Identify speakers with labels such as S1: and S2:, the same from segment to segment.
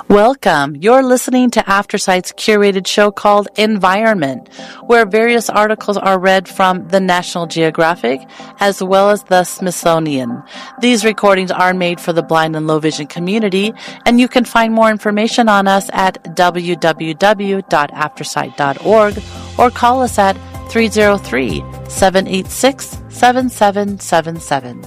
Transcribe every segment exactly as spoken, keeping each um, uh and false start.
S1: Welcome. You're listening to AfterSight's curated show called Environment, where various articles are read from the National Geographic as well as the Smithsonian. These recordings are made for the blind and low vision community, and you can find more information on us at w w w dot aftersight dot org or call us at three oh three, seven eight six, seven seven seven seven.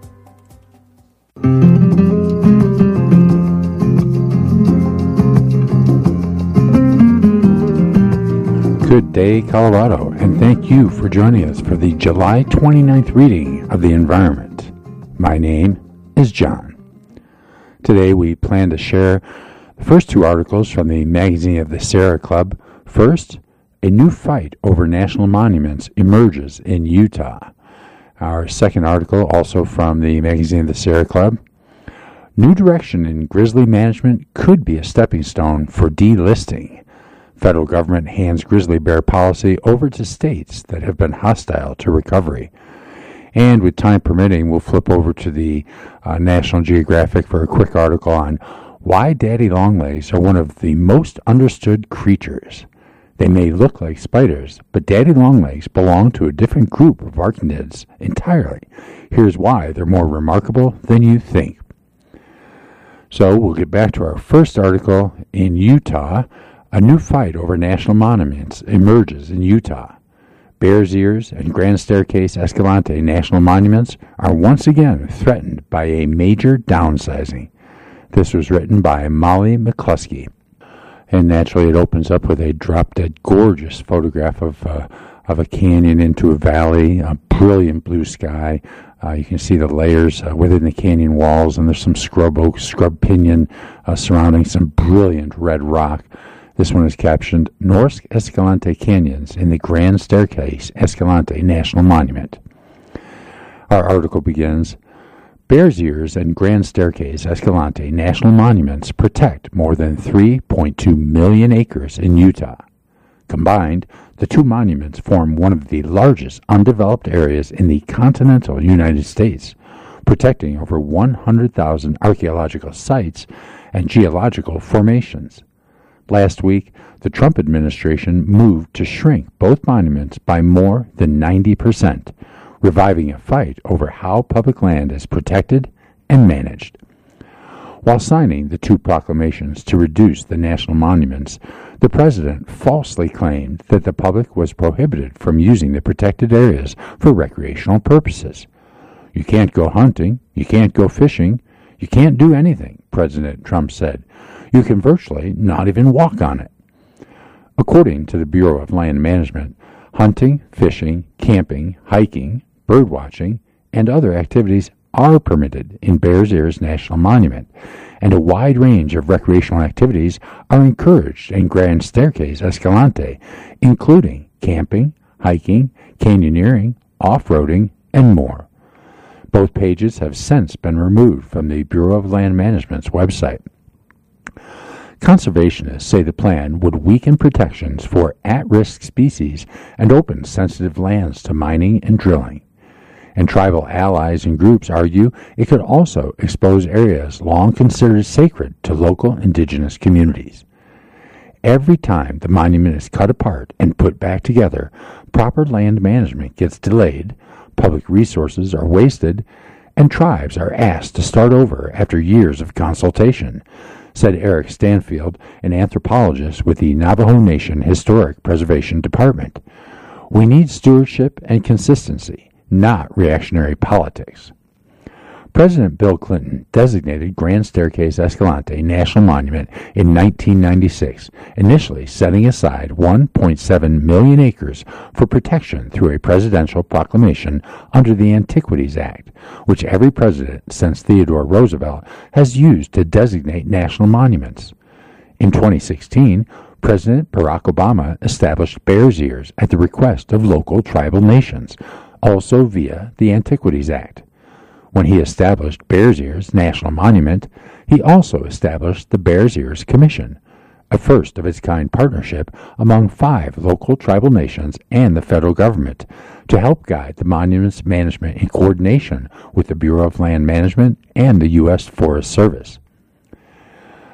S2: Good day, Colorado, and thank you for joining us for the July twenty-ninth reading of The Environment. My name is John. Today we plan to share the first two articles from the magazine of the Sierra Club. First, a new fight over national monuments emerges in Utah. Our second article, also from the magazine of the Sierra Club, new direction in grizzly management could be a stepping stone for delisting. Federal government hands grizzly bear policy over to states that have been hostile to recovery. And with time permitting, we'll flip over to the uh, National Geographic for a quick article on why daddy longlegs are one of the most understood creatures. They may look like spiders, but daddy longlegs belong to a different group of arachnids entirely. Here's why they're more remarkable than you think. So we'll get back to our first article in Utah. A new fight over national monuments emerges in Utah. Bears Ears and Grand Staircase Escalante national monuments are once again threatened by a major downsizing. This was written by Molly McCluskey. And naturally it opens up with a drop-dead gorgeous photograph of uh, of a canyon into a valley, a brilliant blue sky. Uh, you can see the layers uh, within the canyon walls, and there's some scrub oak, scrub pinyon uh, surrounding some brilliant red rock. This one is captioned, Norsk Escalante Canyons in the Grand Staircase Escalante National Monument. Our article begins, Bears Ears and Grand Staircase Escalante National Monuments protect more than three point two million acres in Utah. Combined, the two monuments form one of the largest undeveloped areas in the continental United States, protecting over one hundred thousand archaeological sites and geological formations. Last week, the Trump administration moved to shrink both monuments by more than ninety percent, reviving a fight over how public land is protected and managed. While signing the two proclamations to reduce the national monuments, the president falsely claimed that the public was prohibited from using the protected areas for recreational purposes. You can't go hunting, you can't go fishing, you can't do anything, President Trump said. You can virtually not even walk on it. According to the Bureau of Land Management, hunting, fishing, camping, hiking, birdwatching, and other activities are permitted in Bears Ears National Monument, and a wide range of recreational activities are encouraged in Grand Staircase Escalante, including camping, hiking, canyoneering, off-roading, and more. Both pages have since been removed from the Bureau of Land Management's website. Conservationists say the plan would weaken protections for at-risk species and open sensitive lands to mining and drilling. And tribal allies and groups argue it could also expose areas long considered sacred to local indigenous communities. Every time the monument is cut apart and put back together, proper land management gets delayed, public resources are wasted, and tribes are asked to start over after years of consultation, said Eric Stanfield, an anthropologist with the Navajo Nation Historic Preservation Department. We need stewardship and consistency, not reactionary politics. President Bill Clinton designated Grand Staircase Escalante National Monument in nineteen ninety-six, initially setting aside one point seven million acres for protection through a presidential proclamation under the Antiquities Act, which every president since Theodore Roosevelt has used to designate national monuments. In twenty sixteen, President Barack Obama established Bears Ears at the request of local tribal nations, also via the Antiquities Act. When he established Bears Ears National Monument, he also established the Bears Ears Commission, a first-of-its-kind partnership among five local tribal nations and the federal government, to help guide the monument's management in coordination with the Bureau of Land Management and the U S Forest Service.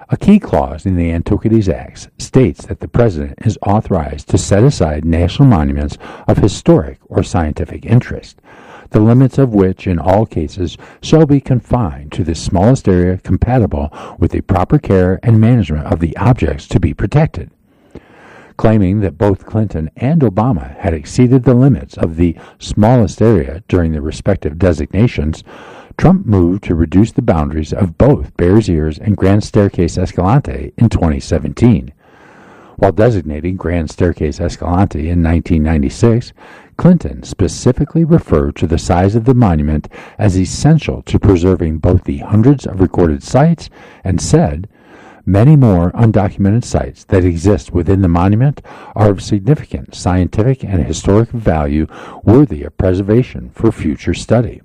S2: A key clause in the Antiquities Act states that the President is authorized to set aside national monuments of historic or scientific interest, the limits of which in all cases shall be confined to the smallest area compatible with the proper care and management of the objects to be protected. Claiming that both Clinton and Obama had exceeded the limits of the smallest area during their respective designations, Trump moved to reduce the boundaries of both Bears Ears and Grand Staircase Escalante in twenty seventeen. While designating Grand Staircase Escalante in nineteen ninety-six, Clinton specifically referred to the size of the monument as essential to preserving both the hundreds of recorded sites and said, "Many more undocumented sites that exist within the monument are of significant scientific and historic value worthy of preservation for future study."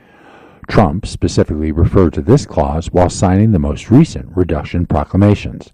S2: Trump specifically referred to this clause while signing the most recent reduction proclamations.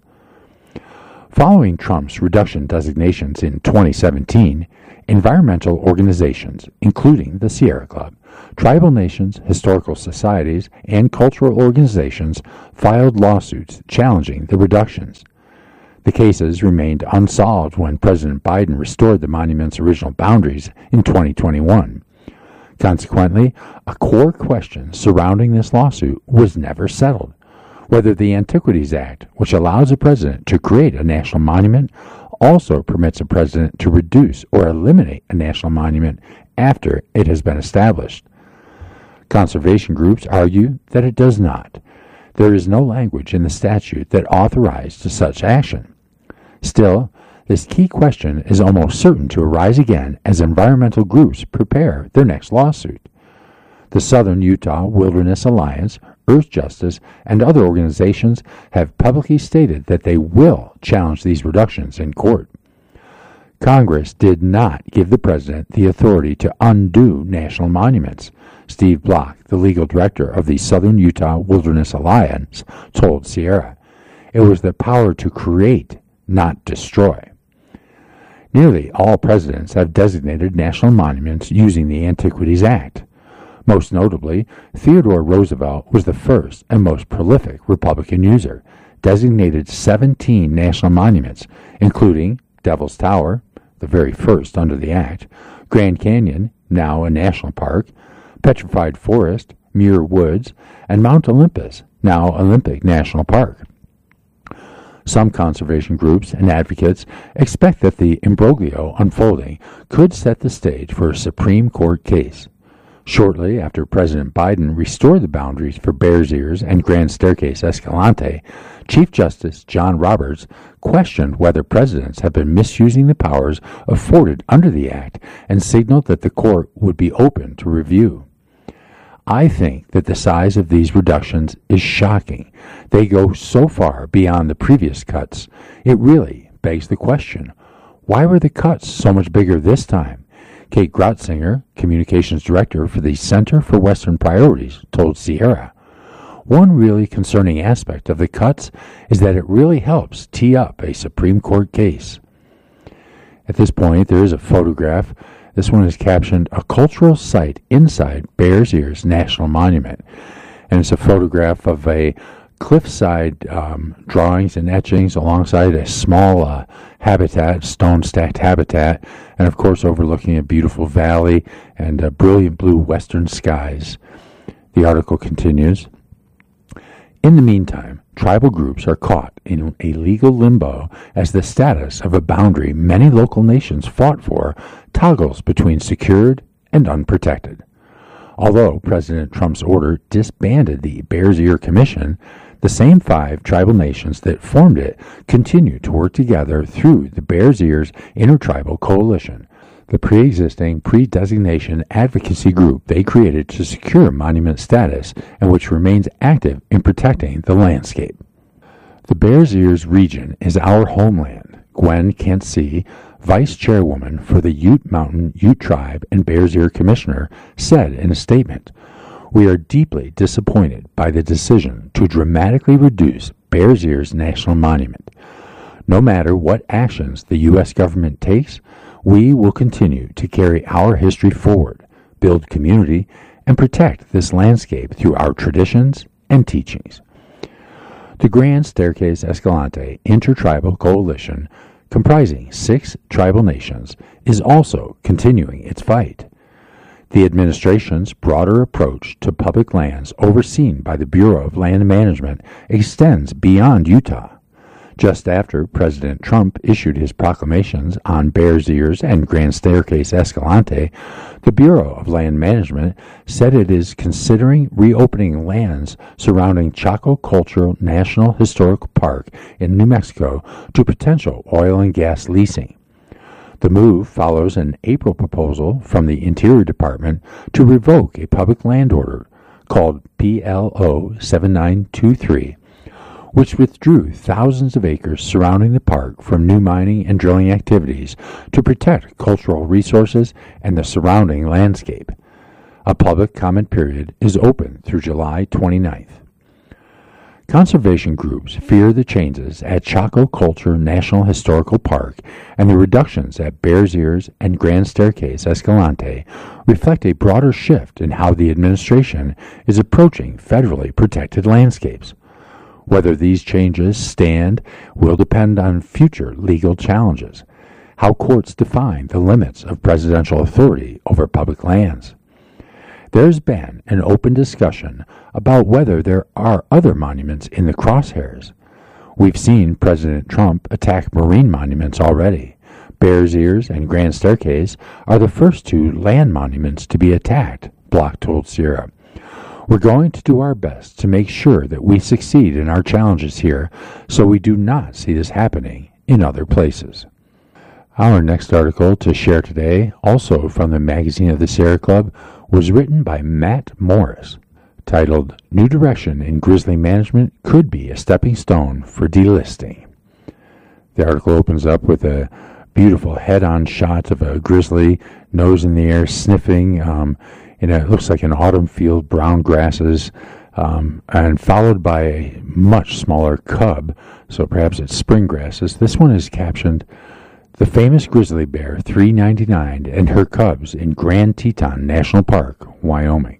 S2: Following Trump's reduction designations in twenty seventeen, environmental organizations, including the Sierra Club, tribal nations, historical societies, and cultural organizations filed lawsuits challenging the reductions. The cases remained unsolved when President Biden restored the monument's original boundaries in twenty twenty-one. Consequently, a core question surrounding this lawsuit was never settled: whether the Antiquities Act, which allows a president to create a national monument, also permits a president to reduce or eliminate a national monument after it has been established. Conservation groups argue that it does not. There is no language in the statute that authorized such action. Still, this key question is almost certain to arise again as environmental groups prepare their next lawsuit. The Southern Utah Wilderness Alliance, Earth Justice, and other organizations have publicly stated that they will challenge these reductions in court. Congress did not give the president the authority to undo national monuments. Steve Block, the legal director of the Southern Utah Wilderness Alliance, told Sierra. It was the power to create, not destroy. Nearly all presidents have designated national monuments using the Antiquities Act. Most notably, Theodore Roosevelt was the first and most prolific Republican user, designated seventeen national monuments, including Devil's Tower, the very first under the Act, Grand Canyon, now a national park, Petrified Forest, Muir Woods, and Mount Olympus, now Olympic National Park. Some conservation groups and advocates expect that the imbroglio unfolding could set the stage for a Supreme Court case. Shortly after President Biden restored the boundaries for Bears Ears and Grand Staircase Escalante, Chief Justice John Roberts questioned whether presidents have been misusing the powers afforded under the Act and signaled that the court would be open to review. I think that the size of these reductions is shocking. They go so far beyond the previous cuts. It really begs the question, why were the cuts so much bigger this time? Kate Grotzinger, Communications Director for the Center for Western Priorities, told Sierra. One really concerning aspect of the cuts is that it really helps tee up a Supreme Court case. At this point, there is a photograph. This one is captioned, "A Cultural Site Inside Bears Ears National Monument." And it's a photograph of a cliffside um, drawings and etchings alongside a small uh, habitat, stone-stacked habitat, and of course overlooking a beautiful valley and uh, brilliant blue western skies. The article continues, "In the meantime, tribal groups are caught in a legal limbo as the status of a boundary many local nations fought for toggles between secured and unprotected. Although President Trump's order disbanded the Bears Ear Commission, the same five tribal nations that formed it continue to work together through the Bears Ears Intertribal Coalition, the pre-existing pre-designation advocacy group they created to secure monument status and which remains active in protecting the landscape. The Bears Ears region is our homeland," Gwen Cantsey, Vice Chairwoman for the Ute Mountain Ute Tribe and Bears Ear Commissioner, said in a statement, "We are deeply disappointed by the decision to dramatically reduce Bears Ears National Monument. No matter what actions the U S government takes, we will continue to carry our history forward, build community, and protect this landscape through our traditions and teachings." The Grand Staircase Escalante Intertribal Coalition, comprising six tribal nations, is also continuing its fight. The administration's broader approach to public lands overseen by the Bureau of Land Management extends beyond Utah. Just after President Trump issued his proclamations on Bears Ears and Grand Staircase Escalante, the Bureau of Land Management said it is considering reopening lands surrounding Chaco Cultural National Historical Park in New Mexico to potential oil and gas leasing. The move follows an April proposal from the Interior Department to revoke a public land order called P L O seven nine two three, which withdrew thousands of acres surrounding the park from new mining and drilling activities to protect cultural resources and the surrounding landscape. A public comment period is open through July twenty-ninth. Conservation groups fear the changes at Chaco Culture National Historical Park and the reductions at Bears Ears and Grand Staircase Escalante reflect a broader shift in how the administration is approaching federally protected landscapes. Whether these changes stand will depend on future legal challenges, how courts define the limits of presidential authority over public lands. There's been an open discussion about whether there are other monuments in the crosshairs. We've seen President Trump attack marine monuments already. Bears Ears and Grand Staircase are the first two land monuments to be attacked, Block told Sierra. We're going to do our best to make sure that we succeed in our challenges here so we do not see this happening in other places. Our next article to share today, also from the Magazine of the Sierra Club, was written by Matt Morris, titled New Direction in Grizzly Management Could Be a Stepping Stone for Delisting. The article opens up with a beautiful head-on shot of a grizzly, nose in the air, sniffing, um, in a, it looks like an autumn field, brown grasses, um, and followed by a much smaller cub, so perhaps it's spring grasses. This one is captioned, The Famous Grizzly Bear three ninety-nine and Her Cubs in Grand Teton National Park, Wyoming.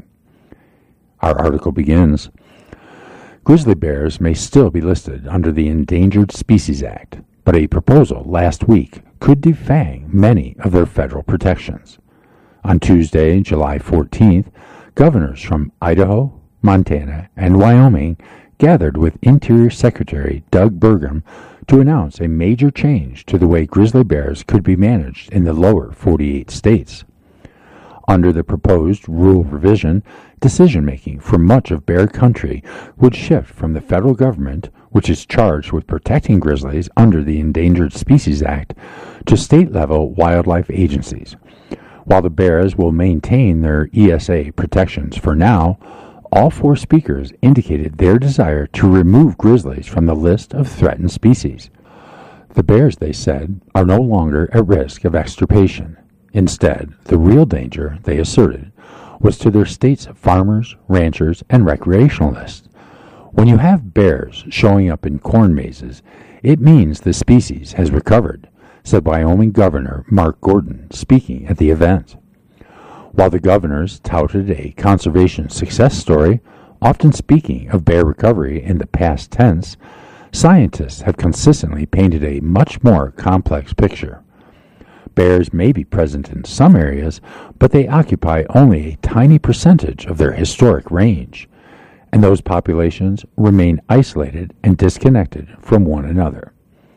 S2: Our article begins, Grizzly bears may still be listed under the Endangered Species Act, but a proposal last week could defang many of their federal protections. On Tuesday, July fourteenth, governors from Idaho, Montana, and Wyoming gathered with Interior Secretary Doug Burgum to announce a major change to the way grizzly bears could be managed in the lower forty-eight states. Under the proposed rule revision, decision-making for much of bear country would shift from the federal government, which is charged with protecting grizzlies under the Endangered Species Act, to state-level wildlife agencies. While the bears will maintain their E S A protections for now, all four speakers indicated their desire to remove grizzlies from the list of threatened species. The bears, they said, are no longer at risk of extirpation. Instead, the real danger, they asserted, was to their state's farmers, ranchers, and recreationalists. When you have bears showing up in corn mazes, it means the species has recovered, said Wyoming Governor Mark Gordon, speaking at the event. While the governors touted a conservation success story, often speaking of bear recovery in the past tense, scientists have consistently painted a much more complex picture. Bears may be present in some areas, but they occupy only a tiny percentage of their historic range, and those populations remain isolated and disconnected from one another.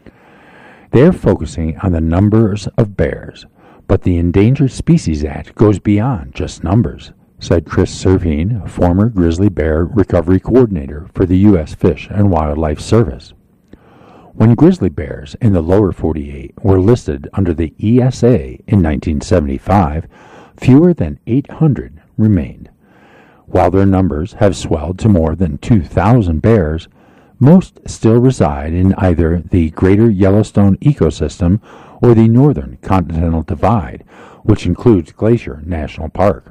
S2: They are focusing on the numbers of bears, but the Endangered Species Act goes beyond just numbers, said Chris Servine, a former grizzly bear recovery coordinator for the U S Fish and Wildlife Service. When grizzly bears in the lower forty-eight were listed under the E S A in nineteen seventy-five, fewer than eight hundred remained. While their numbers have swelled to more than two thousand bears, most still reside in either the Greater Yellowstone ecosystem or the Northern Continental Divide, which includes Glacier National Park.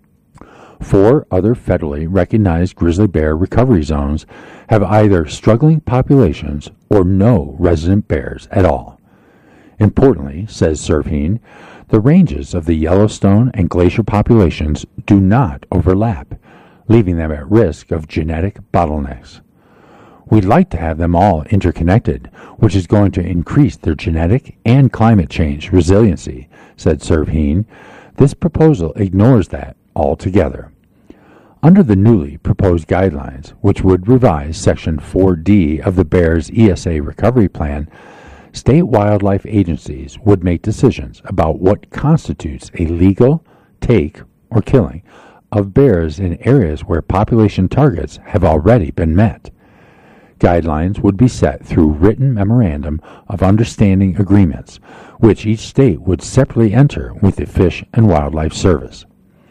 S2: Four other federally recognized grizzly bear recovery zones have either struggling populations or no resident bears at all. Importantly, says Servine, the ranges of the Yellowstone and Glacier populations do not overlap, leaving them at risk of genetic bottlenecks. We'd like to have them all interconnected, which is going to increase their genetic and climate change resiliency, said Servheen. This proposal ignores that altogether. Under the newly proposed guidelines, which would revise Section four D of the Bears E S A Recovery Plan, state wildlife agencies would make decisions about what constitutes a legal take or killing of bears in areas where population targets have already been met. Guidelines would be set through written memorandum of understanding agreements, which each state would separately enter with the Fish and Wildlife Service.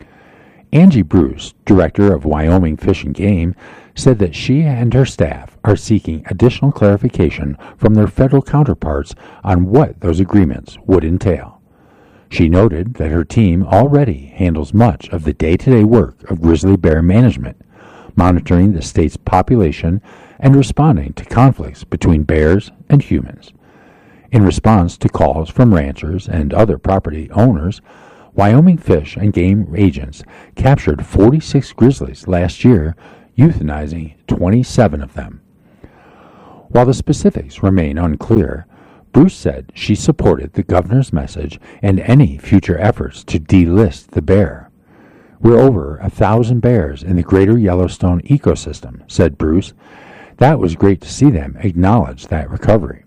S2: Angie Bruce, director of Wyoming Fish and Game, said that she and her staff are seeking additional clarification from their federal counterparts on what those agreements would entail. She noted that her team already handles much of the day-to-day work of grizzly bear management, monitoring the state's population and responding to conflicts between bears and humans. In response to calls from ranchers and other property owners, Wyoming Fish and Game agents captured forty-six grizzlies last year, euthanizing twenty-seven of them. While the specifics remain unclear, Bruce said she supported the governor's message and any future efforts to delist the bear. We're over a thousand bears in the greater Yellowstone ecosystem, said Bruce. That was great to see them acknowledge that recovery.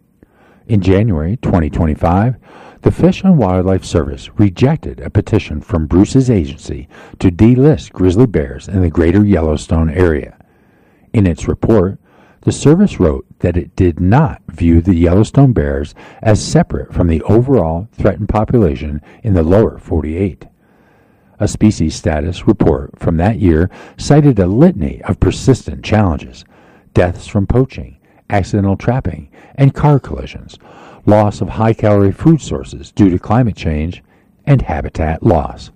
S2: In January twenty twenty-five, the Fish and Wildlife Service rejected a petition from Bruce's agency to delist grizzly bears in the greater Yellowstone area. In its report, the service wrote that it did not view the Yellowstone bears as separate from the overall threatened population in the lower forty-eight. A species status report from that year cited a litany of persistent challenges: deaths from poaching, accidental trapping, and car collisions, loss of high-calorie food sources due to climate change, and habitat loss.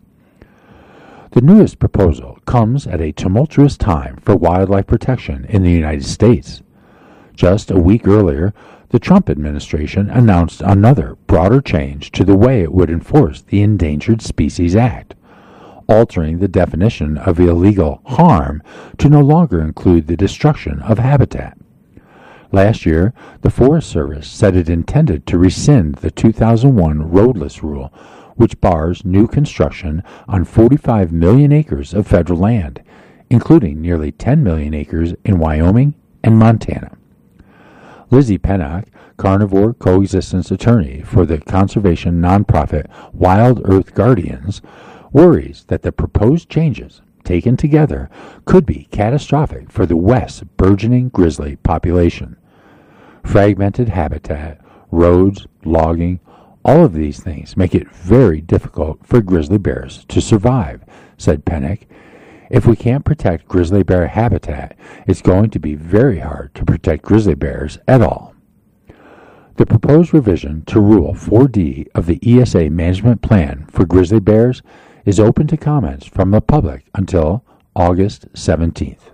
S2: The newest proposal comes at a tumultuous time for wildlife protection in the United States. Just a week earlier, the Trump administration announced another broader change to the way it would enforce the Endangered Species Act, altering the definition of illegal harm to no longer include the destruction of habitat. Last year, the Forest Service said it intended to rescind the two thousand one roadless rule, which bars new construction on forty-five million acres of federal land, including nearly ten million acres in Wyoming and Montana. Lizzie Pennock, carnivore coexistence attorney for the conservation nonprofit Wild Earth Guardians, worries that the proposed changes, taken together, could be catastrophic for the West's burgeoning grizzly population. Fragmented habitat, roads, logging, all of these things make it very difficult for grizzly bears to survive, said Pennock. If we can't protect grizzly bear habitat, it's going to be very hard to protect grizzly bears at all. The proposed revision to Rule four D of the E S A Management Plan for grizzly bears is open to comments from the public until August seventeenth.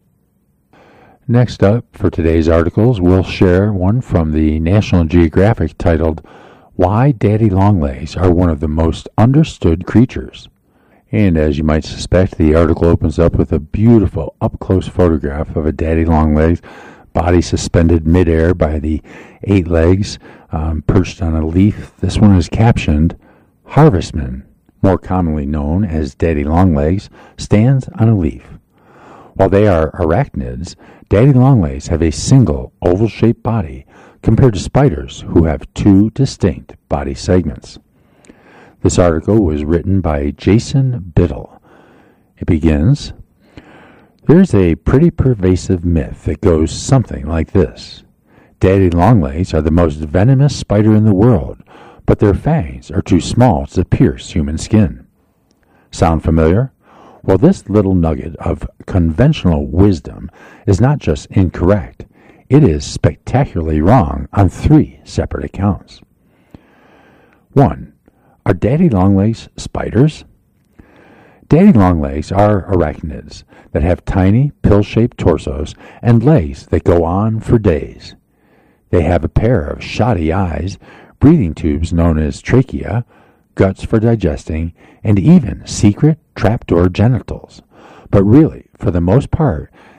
S2: Next up for today's articles, we'll share one from the National Geographic titled, Why Daddy Longlegs Are One of the Most Understood Creatures. And as you might suspect, the article opens up with a beautiful up-close photograph of a daddy longlegs, body suspended midair by the eight legs, um, perched on a leaf. This one is captioned, Harvestman, more commonly known as daddy longlegs, stands on a leaf. While they are arachnids, daddy longlegs have a single oval-shaped body compared to spiders who have two distinct body segments. This article was written by Jason Biddle. It begins, There's a pretty pervasive myth that goes something like this. Daddy longlegs are the most venomous spider in the world, but their fangs are too small to pierce human skin. Sound familiar? Well, this little nugget of conventional wisdom is not just incorrect, it is spectacularly wrong on three separate accounts. One. Are daddy longlegs spiders? Daddy longlegs are arachnids that have tiny, pill-shaped torsos and legs that go on for days. They have a pair of shoddy eyes, breathing tubes known as trachea, guts for digesting, and even secret trapdoor genitals. But really, for the most part,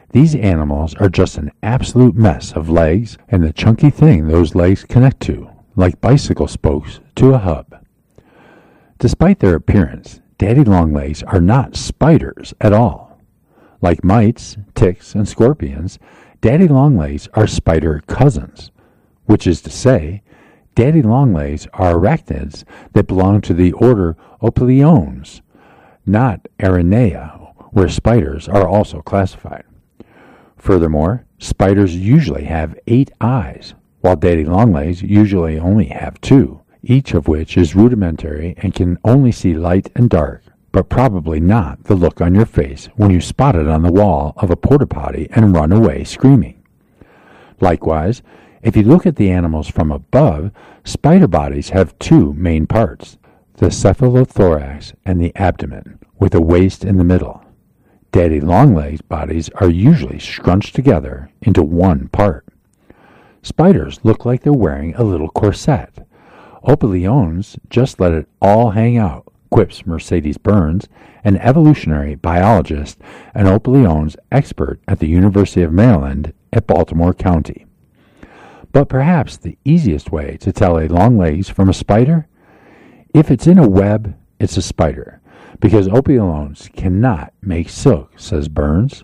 S2: These animals are just an absolute mess of legs and the chunky thing those legs connect to, like bicycle spokes to a hub. Despite their appearance, daddy longlegs are not spiders at all. Like mites, ticks, and scorpions, daddy longlegs are spider cousins, which is to say, daddy longlegs are arachnids that belong to the order Opiliones, not Araneae, where spiders are also classified. Furthermore, spiders usually have eight eyes, while daddy longlegs usually only have two, each of which is rudimentary and can only see light and dark, but probably not the look on your face when you spot it on the wall of a porta-potty and run away screaming. Likewise, if you look at the animals from above, spider bodies have two main parts, the cephalothorax and the abdomen, with a waist in the middle. Daddy longlegs bodies are usually scrunched together into one part. Spiders look like they're wearing a little corset. Opiliones just let it all hang out, quips Mercedes Burns, an evolutionary biologist and Opiliones expert at the University of Maryland at Baltimore County. But perhaps the easiest way to tell a longlegs from a spider? If it's in a web, it's a spider, because Opiliones cannot make silk, says Burns.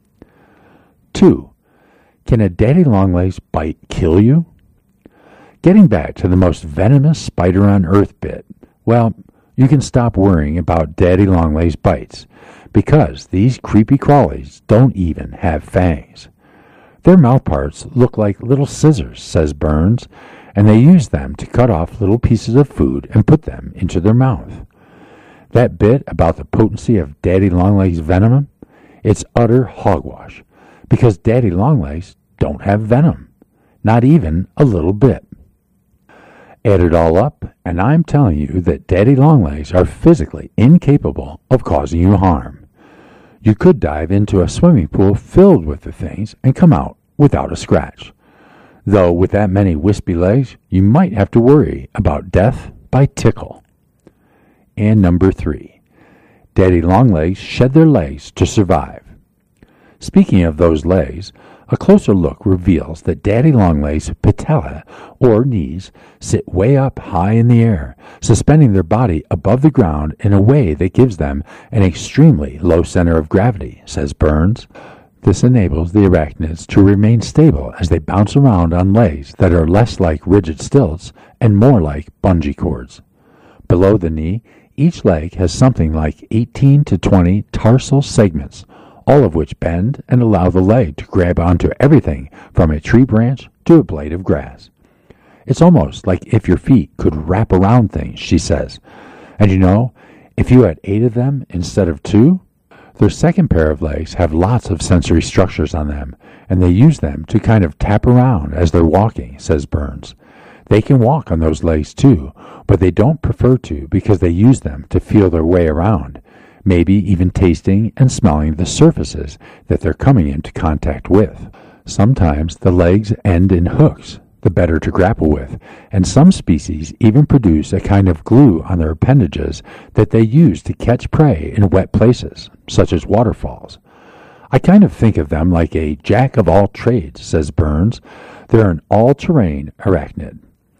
S2: Two. Can a daddy longlegs bite kill you? Getting back to the most venomous spider on earth bit, well, you can stop worrying about daddy longlegs bites, because these creepy crawlies don't even have fangs. Their mouthparts look like little scissors, says Burns, and they use them to cut off little pieces of food and put them into their mouth. That bit about the potency of daddy longlegs venom, it's utter hogwash, because daddy longlegs don't have venom, not even a little bit. Add it all up, and I'm telling you that daddy longlegs are physically incapable of causing you harm. You could dive into a swimming pool filled with the things and come out without a scratch. Though with that many wispy legs, you might have to worry about death by tickle. And number three, daddy longlegs shed their legs to survive. Speaking of those legs, a closer look reveals that daddy longlegs' patella, or knees, sit way up high in the air, suspending their body above the ground in a way that gives them an extremely low center of gravity, says Burns. This enables the arachnids to remain stable as they bounce around on legs that are less like rigid stilts and more like bungee cords. Below the knee, each leg has something like eighteen to twenty tarsal segments, all of which bend and allow the leg to grab onto everything from a tree branch to a blade of grass. It's almost like if your feet could wrap around things, she says. And you know, if you had eight of them instead of two, their second pair of legs have lots of sensory structures on them, and they use them to kind of tap around as they're walking, says Burns. They can walk on those legs too, but they don't prefer to because they use them to feel their way around, maybe even tasting and smelling the surfaces that they're coming into contact with. Sometimes the legs end in hooks, the better to grapple with, and some species even produce a kind of glue on their appendages that they use to catch prey in wet places, such as waterfalls. I kind of think of them like a jack of all trades, says Burns. They're an all-terrain arachnid.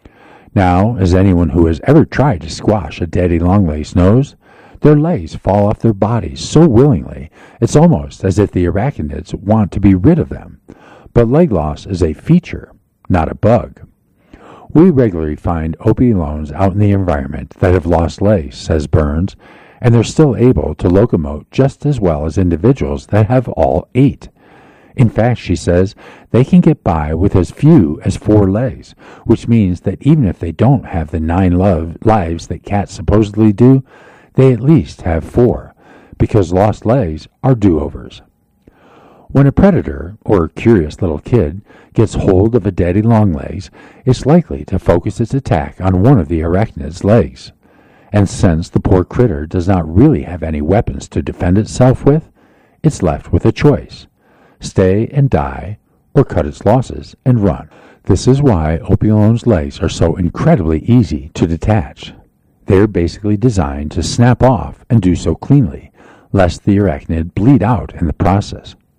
S2: Now, as anyone who has ever tried to squash a daddy longlegs knows, their legs fall off their bodies so willingly, it's almost as if the arachnids want to be rid of them. But leg loss is a feature, not a bug. We regularly find Opiliones out in the environment that have lost legs, says Burns, and they're still able to locomote just as well as individuals that have all eight. In fact, she says, they can get by with as few as four legs, which means that even if they don't have the nine love lives that cats supposedly do, they at least have four, because lost legs are do-overs. When a predator, or curious little kid, gets hold of a daddy longlegs, it's likely to focus its attack on one of the arachnid's legs. And since the poor critter does not really have any weapons to defend itself with, it's left with a choice: stay and die, or cut its losses and run. This is why Opiliones' legs are so incredibly easy to detach. They're basically designed to snap off and do so cleanly, lest the arachnid bleed out in the process.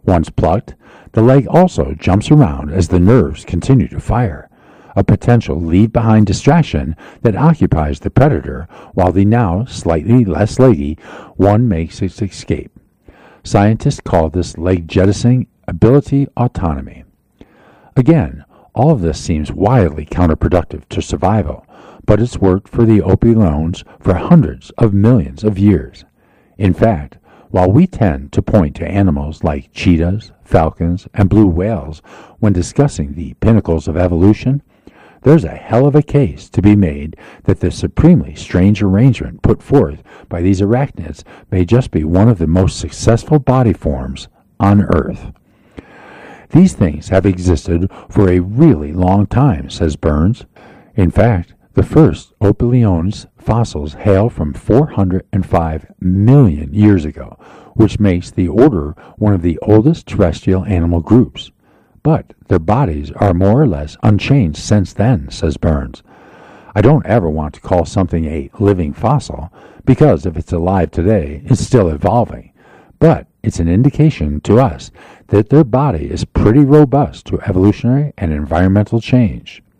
S2: Once plucked, the leg also jumps around as the nerves continue to fire, a potential leave-behind distraction that occupies the predator while the now slightly less leggy one makes its escape. Scientists call this leg jettisoning ability autonomy. Again, all of this seems wildly counterproductive to survival, but it's worked for the ophiurones for hundreds of millions of years. In fact, while we tend to point to animals like cheetahs, falcons, and blue whales when discussing the pinnacles of evolution, there's a hell of a case to be made that the supremely strange arrangement put forth by these arachnids may just be one of the most successful body forms on Earth. These things have existed for a really long time, says Burns. In fact, the first ophiurones fossils hail from four hundred five million years ago, which makes the order one of the oldest terrestrial animal groups. But their bodies are more or less unchanged since then, says Burns. I don't ever want to call something a living fossil, because if it's alive today, it's still evolving. But it's an indication to us that their body is pretty robust to evolutionary and environmental change.